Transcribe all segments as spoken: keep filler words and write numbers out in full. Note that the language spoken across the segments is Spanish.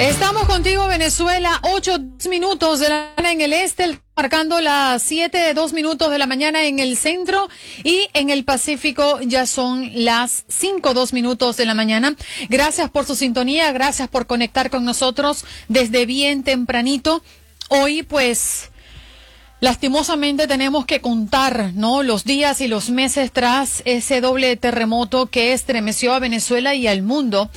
Estamos contigo, Venezuela, ocho minutos de la mañana en el este, marcando las siete, dos minutos de la mañana en el centro, y en el Pacífico ya son las cinco, dos minutos de la mañana. Gracias por su sintonía, gracias por conectar con nosotros desde bien tempranito. Hoy, pues, lastimosamente tenemos que contar, ¿no?, los días y los meses tras ese doble terremoto que estremeció a Venezuela y al mundo.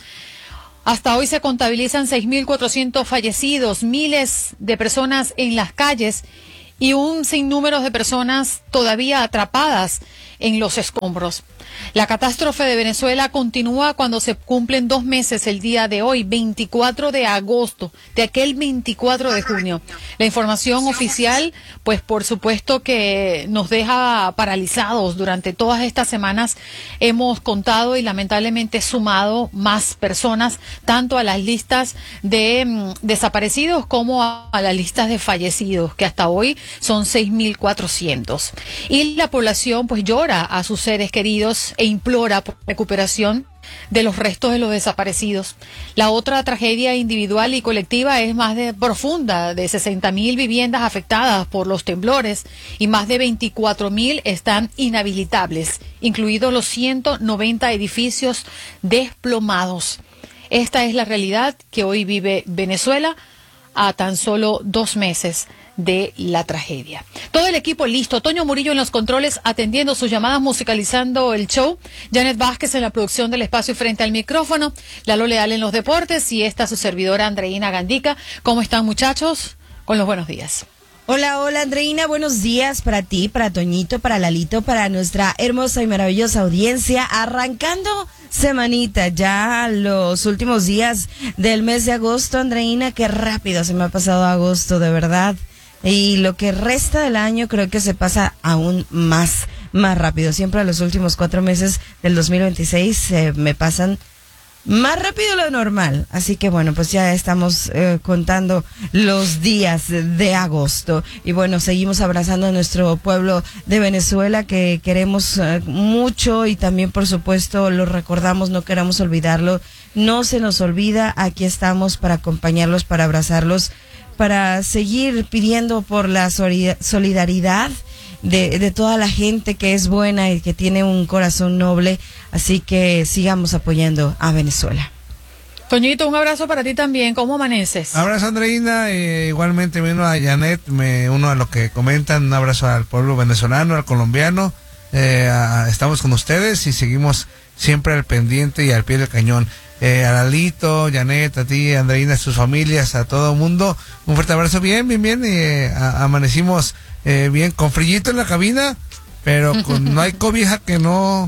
Hasta hoy se contabilizan seis mil cuatrocientos fallecidos, miles de personas en las calles y un sinnúmero de personas todavía atrapadas en los escombros. La catástrofe de Venezuela continúa cuando se cumplen dos meses el día de hoy, veinticuatro de agosto, de aquel veinticuatro de junio. La información oficial, pues por supuesto que nos deja paralizados. Durante todas estas semanas hemos contado y lamentablemente sumado más personas, tanto a las listas de mm, desaparecidos como a, a las listas de fallecidos, que hasta hoy son seis mil cuatrocientos. Y la población pues llora a sus seres queridos e implora por recuperación de los restos de los desaparecidos. La otra tragedia individual y colectiva es más de profunda, de sesenta mil viviendas afectadas por los temblores y más de veinticuatro mil están inhabilitables, incluidos los ciento noventa edificios desplomados. Esta es la realidad que hoy vive Venezuela a tan solo dos meses de la tragedia. Todo el equipo listo. Toño Murillo en los controles, atendiendo sus llamadas, musicalizando el show. Janet Vázquez en la producción del espacio frente al micrófono. Lalo Leal en los deportes y esta su servidora Andreina Gandica. ¿Cómo están, muchachos? Con los buenos días. Hola, hola Andreina, buenos días para ti, para Toñito, para Lalito, para nuestra hermosa y maravillosa audiencia. Arrancando semanita, ya los últimos días del mes de agosto. Andreina, qué rápido se me ha pasado agosto, de verdad. Y lo que resta del año creo que se pasa aún más, más rápido. Siempre los últimos cuatro meses del dos mil veintiséis eh, me pasan más rápido de lo normal. Así que bueno, pues ya estamos eh, contando los días de agosto. Y bueno, seguimos abrazando a nuestro pueblo de Venezuela, que queremos eh, mucho, y también por supuesto lo recordamos, no queramos olvidarlo. No se nos olvida, aquí estamos para acompañarlos, para abrazarlos, para seguir pidiendo por la solidaridad de, de toda la gente que es buena y que tiene un corazón noble. Así que sigamos apoyando a Venezuela. Toñito, un abrazo para ti también. ¿Cómo amaneces? Abrazo, Andreina. Eh, igualmente me uno a Janet, me uno a lo que comentan. Un abrazo al pueblo venezolano, al colombiano. Eh, a, estamos con ustedes y seguimos siempre al pendiente y al pie del cañón. Eh, a Lalito, Janet, a ti, Andreina, a sus familias, a todo el mundo, un fuerte abrazo. Bien, bien, bien, eh, a, amanecimos eh, bien, con frillito en la cabina, pero con, no hay cobija que no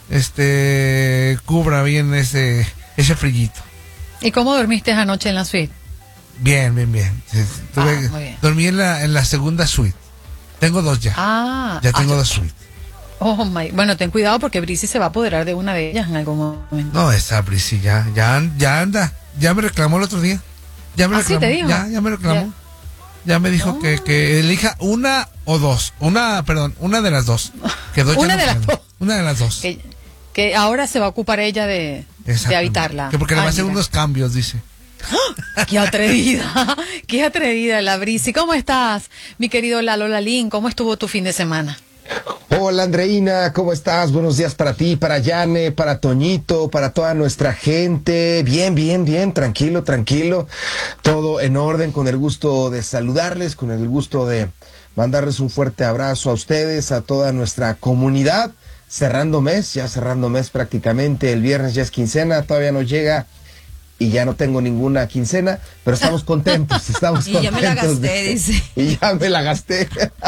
este cubra bien ese ese frillito. ¿Y cómo dormiste anoche en la suite? Bien, bien, bien. Tuve, ah, muy bien. Dormí en la, en la segunda suite. Tengo dos ya. Ah, ya tengo ah, dos suites. Oh my, bueno, ten cuidado porque Brisi se va a apoderar de una de ellas en algún momento. No, esa Brisi ya, ya, ya anda, ya me reclamó el otro día. Ya me ¿Ah, reclamó, sí te dijo? Ya, ya me reclamó. Ya, ya me dijo oh. que, que elija una o dos, una, perdón, una de las dos. Que dos una no de las dos. Una de las dos. Que, que ahora se va a ocupar ella de, de habitarla. Que porque le va a hacer unos cambios, dice. ¡Oh! ¡Qué atrevida! ¡Qué atrevida la Brisi! ¿Cómo estás, mi querido Lalo Lalín? ¿Cómo estuvo tu fin de semana? Hola Andreina, ¿cómo estás? Buenos días para ti, para Yane, para Toñito, para toda nuestra gente. Bien, bien, bien, tranquilo, tranquilo. Todo en orden, con el gusto de saludarles, con el gusto de mandarles un fuerte abrazo a ustedes, a toda nuestra comunidad. Cerrando mes, ya cerrando mes prácticamente. El viernes ya es quincena, todavía no llega y ya no tengo ninguna quincena, pero estamos contentos, estamos y contentos. Y ya me la gasté, de, dice. Y ya me la gasté.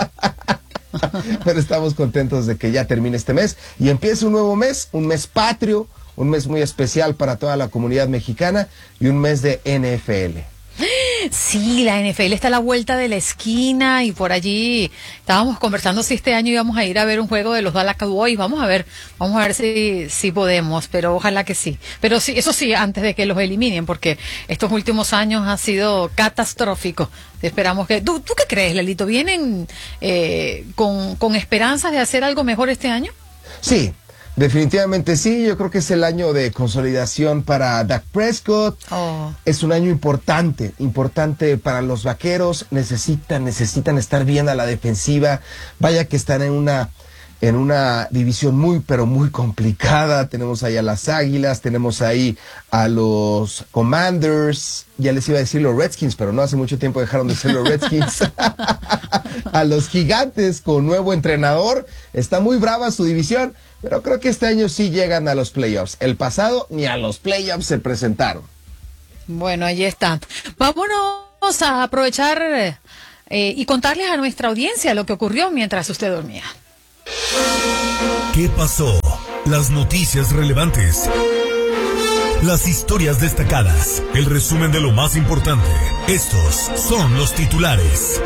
Pero estamos contentos de que ya termine este mes y empiece un nuevo mes, un mes patrio, un mes muy especial para toda la comunidad mexicana y un mes de N F L. Sí, la N F L está a la vuelta de la esquina y por allí estábamos conversando si este año íbamos a ir a ver un juego de los Dallas Cowboys. Vamos a ver, vamos a ver si, si podemos, pero ojalá que sí. Pero sí, eso sí, antes de que los eliminen, porque estos últimos años han sido catastróficos. Esperamos que... ¿Tú, tú qué crees, Lalito? ¿Vienen eh, con, con esperanzas de hacer algo mejor este año? Sí. Definitivamente sí, yo creo que es el año de consolidación para Dak Prescott. Oh. Es un año importante, importante para los Vaqueros. Necesitan, necesitan estar bien a la defensiva. Vaya que están en una, en una división muy, pero muy complicada. Tenemos ahí a las Águilas, tenemos ahí a los Commanders. Ya les iba a decir los Redskins, pero no hace mucho tiempo dejaron de ser los Redskins. A los Gigantes con nuevo entrenador. Está muy brava su división. Pero creo que este año sí llegan a los playoffs. El pasado ni a los playoffs se presentaron. Bueno, ahí está. Vámonos a aprovechar eh, y contarles a nuestra audiencia lo que ocurrió mientras usted dormía. ¿Qué pasó? Las noticias relevantes. Las historias destacadas. El resumen de lo más importante. Estos son los titulares.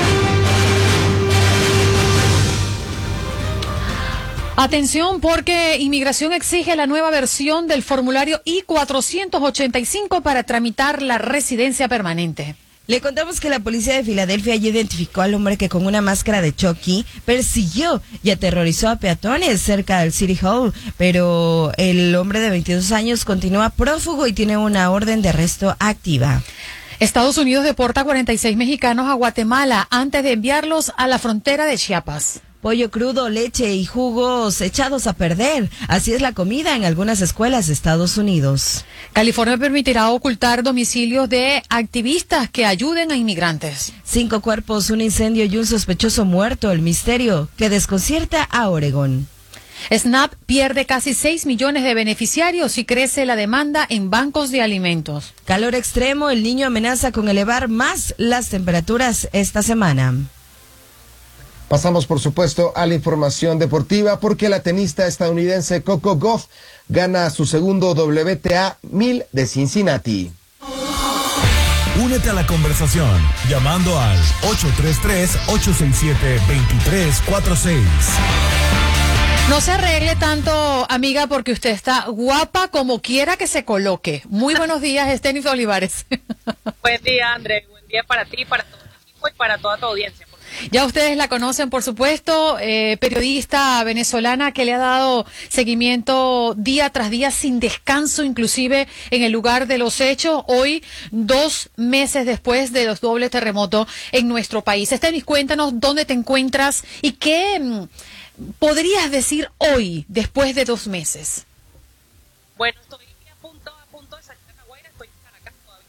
Atención porque Inmigración exige la nueva versión del formulario I cuatrocientos ochenta y cinco para tramitar la residencia permanente. Le contamos que la policía de Filadelfia ya identificó al hombre que con una máscara de Chucky persiguió y aterrorizó a peatones cerca del City Hall, pero el hombre de veintidós años continúa prófugo y tiene una orden de arresto activa. Estados Unidos deporta cuarenta y seis mexicanos a Guatemala antes de enviarlos a la frontera de Chiapas. Pollo crudo, leche y jugos echados a perder. Así es la comida en algunas escuelas de Estados Unidos. California permitirá ocultar domicilios de activistas que ayuden a inmigrantes. Cinco cuerpos, un incendio y un sospechoso muerto. El misterio que desconcierta a Oregón. SNAP pierde casi seis millones de beneficiarios y crece la demanda en bancos de alimentos. Calor extremo, el Niño amenaza con elevar más las temperaturas esta semana. Pasamos, por supuesto, a la información deportiva porque la tenista estadounidense Coco Gauff gana su segundo W T A mil de Cincinnati. Únete a la conversación llamando al ocho tres tres, ocho seis siete, dos tres cuatro seis. No se arregle tanto, amiga, porque usted está guapa como quiera que se coloque. Muy buenos días, Estenis Olivares. Buen día, André. Buen día para ti, para todo el equipo y para toda tu audiencia. Ya ustedes la conocen, por supuesto, eh, periodista venezolana que le ha dado seguimiento día tras día sin descanso, inclusive en el lugar de los hechos, hoy dos meses después de los dobles terremotos en nuestro país. Estenis, cuéntanos dónde te encuentras y qué mm, podrías decir hoy, después de dos meses. Bueno, estoy a punto, a punto de salir de La Guaira, estoy en Caracas todavía.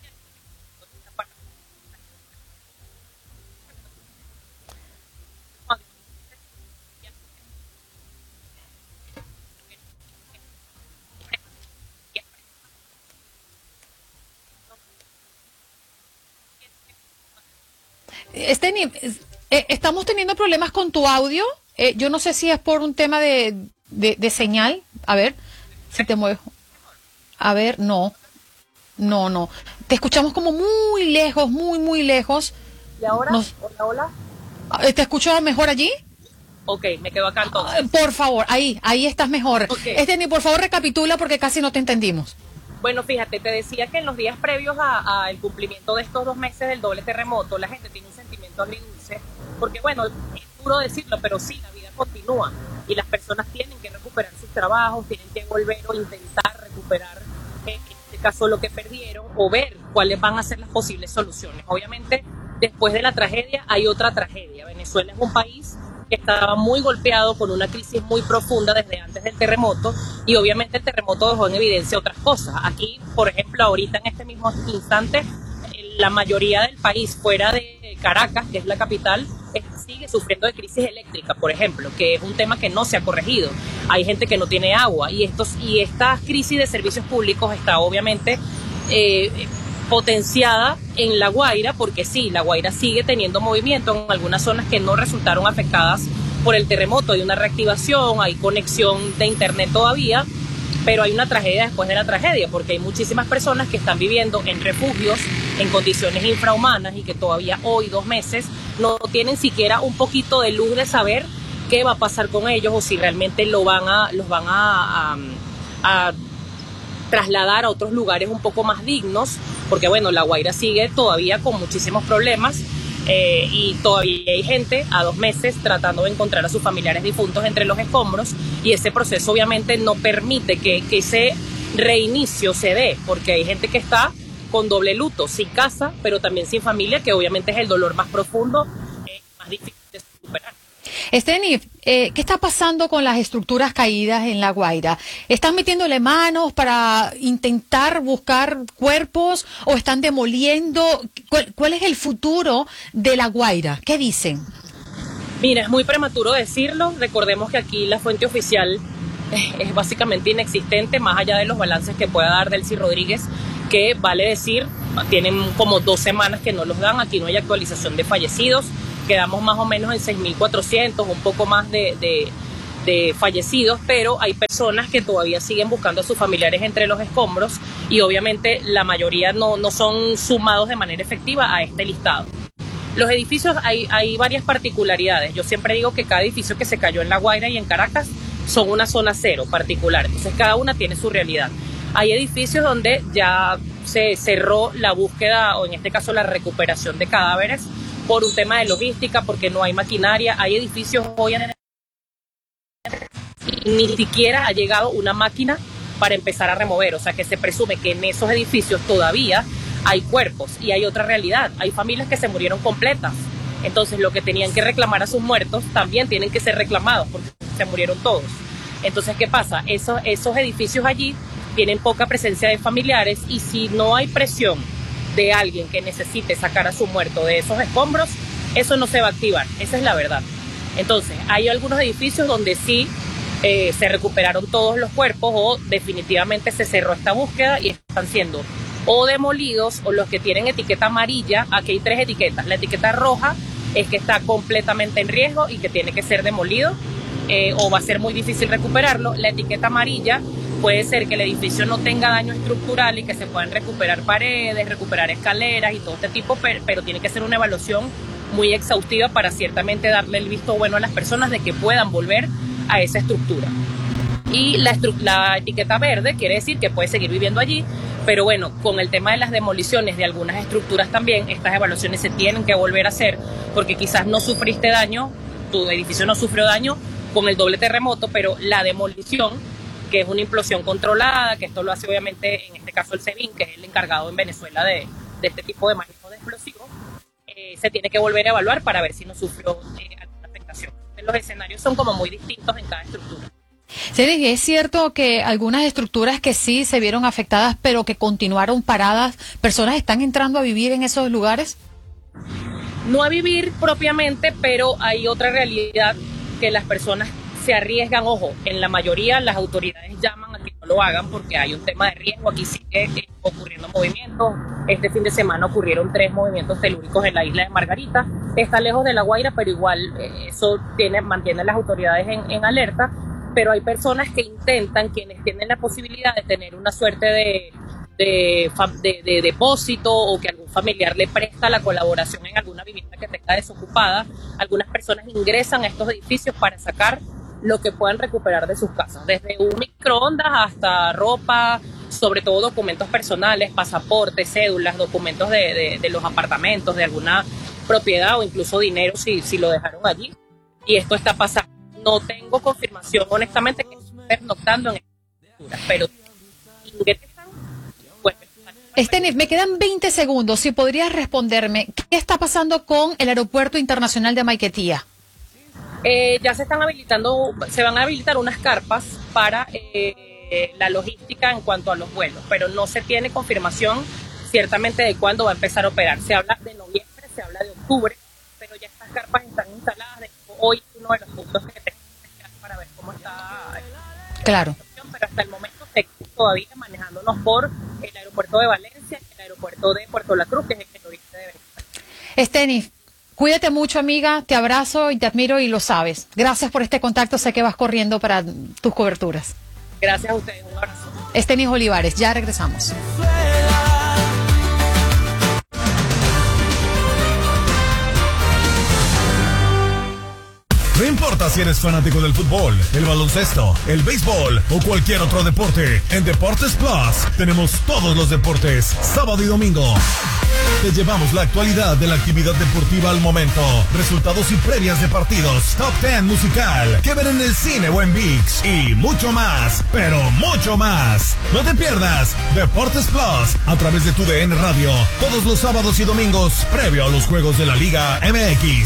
Estenis, eh, estamos teniendo problemas con tu audio. Eh, yo no sé si es por un tema de, de, de señal. A ver, si te muevo. A ver, no. No, no. Te escuchamos como muy lejos, muy, muy lejos. ¿Y ahora? Nos... Hola, hola. ¿Te escucho mejor allí? Ok, me quedo acá entonces. Por favor, ahí, ahí estás mejor. Okay. Estenis, por favor, recapitula porque casi no te entendimos. Bueno, fíjate, te decía que en los días previos al cumplimiento de estos dos meses del doble terremoto, la gente tiene un sentimiento agridulce, porque bueno, es duro decirlo, pero sí, la vida continúa y las personas tienen que recuperar sus trabajos, tienen que volver o intentar recuperar, en este caso, lo que perdieron o ver cuáles van a ser las posibles soluciones. Obviamente, después de la tragedia hay otra tragedia. Venezuela es un país que estaba muy golpeado con una crisis muy profunda desde antes del terremoto y obviamente el terremoto dejó en evidencia otras cosas. Aquí, por ejemplo, ahorita en este mismo instante, la mayoría del país fuera de Caracas, que es la capital, sigue sufriendo de crisis eléctrica, por ejemplo, que es un tema que no se ha corregido. Hay gente que no tiene agua y, estos, y esta crisis de servicios públicos está obviamente eh, potenciada en La Guaira, porque sí, La Guaira sigue teniendo movimiento en algunas zonas que no resultaron afectadas por el terremoto. Hay una reactivación, hay conexión de internet todavía, pero hay una tragedia después de la tragedia, porque hay muchísimas personas que están viviendo en refugios, en condiciones infrahumanas y que todavía hoy, dos meses, no tienen siquiera un poquito de luz de saber qué va a pasar con ellos o si realmente lo van a, los van a, a, a trasladar a otros lugares un poco más dignos, porque bueno, La Guaira sigue todavía con muchísimos problemas Eh, y todavía hay gente a dos meses tratando de encontrar a sus familiares difuntos entre los escombros, y ese proceso obviamente no permite que, que ese reinicio se dé, porque hay gente que está con doble luto, sin casa, pero también sin familia, que obviamente es el dolor más profundo, eh, más difícil de superar. Estenis, eh, ¿qué está pasando con las estructuras caídas en La Guaira? ¿Están metiéndole manos para intentar buscar cuerpos o están demoliendo? ¿Cuál, cuál es el futuro de La Guaira? ¿Qué dicen? Mira, es muy prematuro decirlo. Recordemos que aquí la fuente oficial es básicamente inexistente, más allá de los balances que pueda dar Delcy Rodríguez, que vale decir, tienen como dos semanas que no los dan. Aquí no hay actualización de fallecidos. Quedamos más o menos en seis mil cuatrocientos, un poco más de, de, de fallecidos, pero hay personas que todavía siguen buscando a sus familiares entre los escombros, y obviamente la mayoría no, no son sumados de manera efectiva a este listado. Los edificios, hay, hay varias particularidades. Yo siempre digo que cada edificio que se cayó en La Guaira y en Caracas son una zona cero particular, entonces cada una tiene su realidad. Hay edificios donde ya se cerró la búsqueda, o en este caso la recuperación de cadáveres, por un tema de logística, porque no hay maquinaria. Hay edificios hoy en el... y ni siquiera ha llegado una máquina para empezar a remover, o sea que se presume que en esos edificios todavía hay cuerpos. Y hay otra realidad, hay familias que se murieron completas, entonces lo que tenían que reclamar a sus muertos también tienen que ser reclamados, porque se murieron todos. Entonces, ¿qué pasa? Esos, esos edificios allí tienen poca presencia de familiares, y si no hay presión de alguien que necesite sacar a su muerto de esos escombros, eso no se va a activar, esa es la verdad. Entonces, hay algunos edificios donde sí eh, se recuperaron todos los cuerpos, o definitivamente se cerró esta búsqueda y están siendo o demolidos, o los que tienen etiqueta amarilla. Aquí hay tres etiquetas. La etiqueta roja es que está completamente en riesgo y que tiene que ser demolido, eh, o va a ser muy difícil recuperarlo. La etiqueta amarilla puede ser que el edificio no tenga daño estructural y que se puedan recuperar paredes, recuperar escaleras y todo este tipo, pero, pero tiene que ser una evaluación muy exhaustiva para ciertamente darle el visto bueno a las personas de que puedan volver a esa estructura. Y la, estru- la etiqueta verde quiere decir que puede seguir viviendo allí, pero bueno, con el tema de las demoliciones de algunas estructuras también, estas evaluaciones se tienen que volver a hacer, porque quizás no sufriste daño, tu edificio no sufrió daño con el doble terremoto, pero la demolición, que es una implosión controlada, que esto lo hace obviamente en este caso el SEBIN, que es el encargado en Venezuela de, de este tipo de manejo de explosivos, eh, se tiene que volver a evaluar para ver si no sufrió eh, alguna afectación. Los escenarios son como muy distintos en cada estructura. Sí, es cierto que algunas estructuras que sí se vieron afectadas, pero que continuaron paradas, ¿personas están entrando a vivir en esos lugares? No a vivir propiamente, pero hay otra realidad, que las personas se arriesgan. Ojo, en la mayoría las autoridades llaman a que no lo hagan porque hay un tema de riesgo. Aquí sigue eh, ocurriendo movimientos. Este fin de semana ocurrieron tres movimientos telúricos en la isla de Margarita. Está lejos de La Guaira, pero igual eh, eso tiene, mantiene a las autoridades en, en alerta. Pero hay personas que intentan, quienes tienen la posibilidad de tener una suerte de, de, de, de depósito, o que algún familiar le presta la colaboración en alguna vivienda que tenga desocupada. Algunas personas ingresan a estos edificios para sacar lo que puedan recuperar de sus casas, desde un microondas hasta ropa, sobre todo documentos personales, pasaportes, cédulas, documentos de, de, de los apartamentos, de alguna propiedad, o incluso dinero si, si lo dejaron allí. Y esto está pasando. No tengo confirmación, honestamente, que estén pernoctando en esta estructura, pero ingresan. Pues, Estenis, me quedan veinte segundos. Si podrías responderme, ¿qué está pasando con el Aeropuerto Internacional de Maiquetía? Eh, ya se están habilitando, se van a habilitar unas carpas para eh, la logística en cuanto a los vuelos, pero no se tiene confirmación ciertamente de cuándo va a empezar a operar. Se habla de noviembre, se habla de octubre, pero ya estas carpas están instaladas. De hoy uno de los puntos que tenemos para ver cómo está claro. la situación, pero hasta el momento seguimos todavía manejándonos por el aeropuerto de Valencia y el aeropuerto de Puerto La Cruz, que es el oriente de Venezuela. Estenis, cuídate mucho, amiga, te abrazo y te admiro y lo sabes. Gracias por este contacto, sé que vas corriendo para tus coberturas. Gracias a ustedes, un abrazo. Estenis Olivares, ya regresamos. No importa importa si eres fanático del fútbol, el baloncesto, el béisbol o cualquier otro deporte, en Deportes Plus tenemos todos los deportes, sábado y domingo. Te llevamos la actualidad de la actividad deportiva al momento, resultados y previas de partidos, top diez musical, que ver en el cine o en ViX y mucho más, pero mucho más. No te pierdas Deportes Plus a través de tu D N Radio, todos los sábados y domingos, previo a los juegos de la Liga M X.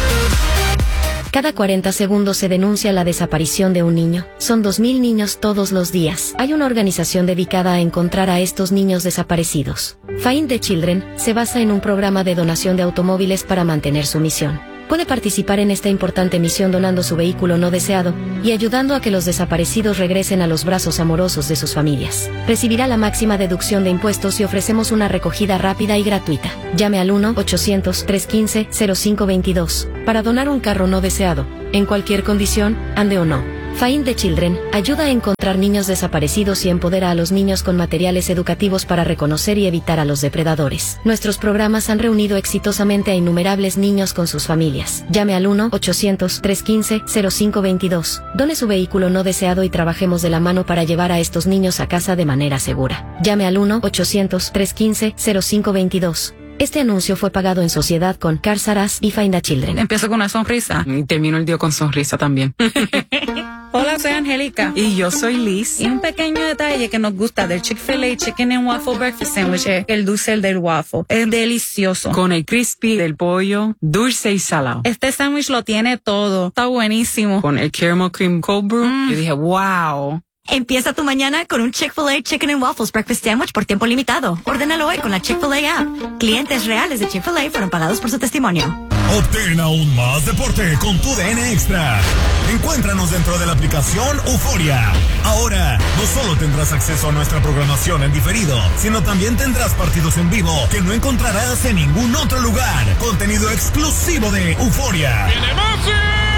Cada cuarenta segundos se denuncia la desaparición de un niño. Son dos mil niños todos los días. Hay una organización dedicada a encontrar a estos niños desaparecidos. Find the Children se basa en un programa de donación de automóviles para mantener su misión. Puede participar en esta importante misión donando su vehículo no deseado y ayudando a que los desaparecidos regresen a los brazos amorosos de sus familias. Recibirá la máxima deducción de impuestos y ofrecemos una recogida rápida y gratuita. Llame al uno ochocientos, trescientos quince, cero cinco veintidós para donar un carro no deseado, en cualquier condición, ande o no. Find the Children ayuda a encontrar niños desaparecidos y empodera a los niños con materiales educativos para reconocer y evitar a los depredadores. Nuestros programas han reunido exitosamente a innumerables niños con sus familias. Llame al uno ochocientos, trescientos quince, cero cinco veintidós. Done su vehículo no deseado y trabajemos de la mano para llevar a estos niños a casa de manera segura. Llame al uno ochocientos, trescientos quince, cero cinco veintidós. Este anuncio fue pagado en sociedad con Cars R Us y Find the Children. Empiezo con una sonrisa y termino el día con sonrisa también. Hola, soy Angélica. Y yo soy Liz. Y un pequeño detalle que nos gusta del Chick-fil-A Chicken and Waffle Breakfast Sandwich es el dulce del waffle. Es delicioso. Con el crispy del pollo, dulce y salado. Este sándwich lo tiene todo. Está buenísimo. Con el caramel cream cold brew, mm. yo dije, wow. Empieza tu mañana con un Chick-fil-A Chicken and Waffles Breakfast Sandwich por tiempo limitado. Ordénalo hoy con la Chick-fil-A app. Clientes reales de Chick-fil-A fueron pagados por su testimonio. Obtén aún más deporte con tu D N Extra. Encuéntranos dentro de la aplicación Euforia. Ahora, no solo tendrás acceso a nuestra programación en diferido, sino también tendrás partidos en vivo que no encontrarás en ningún otro lugar. Contenido exclusivo de Euforia. ¡Viene Messi!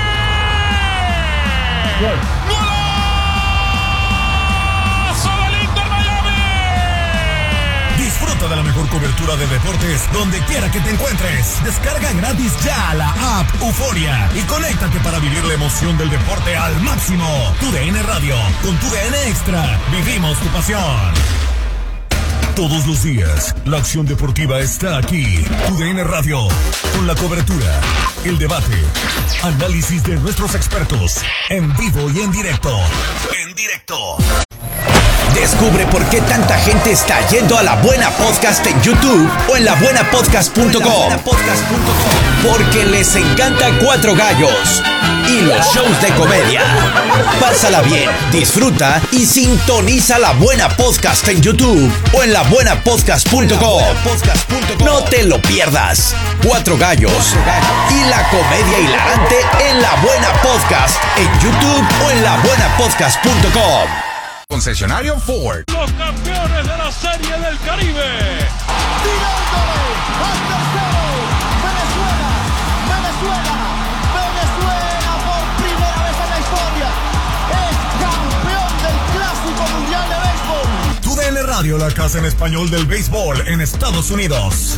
¡Gol! Disfruta de la mejor cobertura de deportes donde quiera que te encuentres. Descarga gratis ya la app Euforia y conéctate para vivir la emoción del deporte al máximo. Tu D N Radio, con tu D N Extra, vivimos tu pasión. Todos los días, la acción deportiva está aquí. Tu D N Radio, con la cobertura, el debate, análisis de nuestros expertos, en vivo y en directo. En directo. Descubre por qué tanta gente está yendo a La Buena Podcast en YouTube o en la buena podcast punto com. Porque les encanta Cuatro Gallos y los shows de comedia. Pásala bien, disfruta y sintoniza La Buena Podcast en YouTube o en la buena podcast punto com. No te lo pierdas. Cuatro Gallos y la comedia hilarante en La Buena Podcast en YouTube o en la buena podcast punto com. Concesionario Ford. Los campeones de la Serie del Caribe. Tirándole al tercero. Venezuela, Venezuela, Venezuela por primera vez en la historia es campeón del Clásico Mundial de Béisbol. Tu D N Radio, la casa en español del béisbol en Estados Unidos.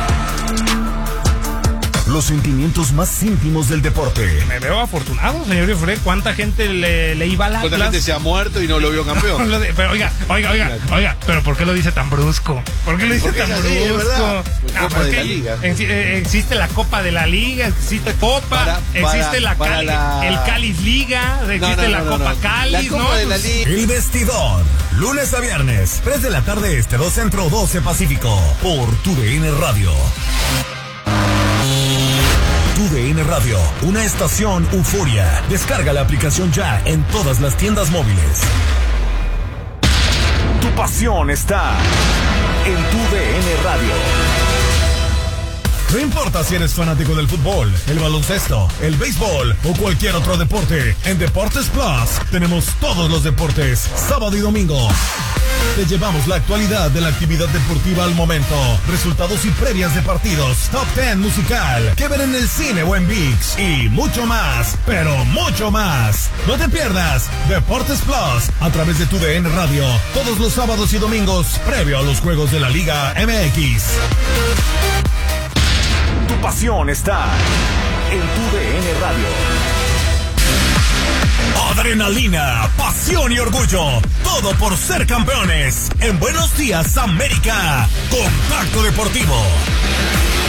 Los sentimientos más íntimos del deporte. Me veo afortunado, señor Efré. ¿Cuánta gente le, le iba a la ¿Cuánta gente se ha muerto y no lo vio campeón? Pero oiga, oiga, oiga, oiga, pero ¿por qué lo dice tan brusco? ¿Por qué lo dice tan así, brusco? Ah, Copa de la Liga. Existe la Copa de la Liga, existe Copa, para, existe para, la, Cali, la el Cáliz Liga, existe no, no, la no, Copa no. Cáliz, la Copa ¿no? de la Liga. El Vestidor, lunes a viernes, tres de la tarde este, dos centro, doce pacífico, por Tu D N Radio. Tu D N Radio, una estación Euforia. Descarga la aplicación ya en todas las tiendas móviles. Tu pasión está en Tu D N Radio. No importa si eres fanático del fútbol, el baloncesto, el béisbol o cualquier otro deporte, en Deportes Plus tenemos todos los deportes, sábado y domingo. Te llevamos la actualidad de la actividad deportiva al momento, resultados y previas de partidos, top diez musical, que ver en el cine o en ViX y mucho más, pero mucho más. No te pierdas Deportes Plus a través de Tu D N Radio, todos los sábados y domingos, previo a los juegos de la Liga M X. Tu pasión está en Tu D N Radio. Adrenalina, pasión y orgullo. Todo por ser campeones. En Buenos Días, América. Contacto Deportivo.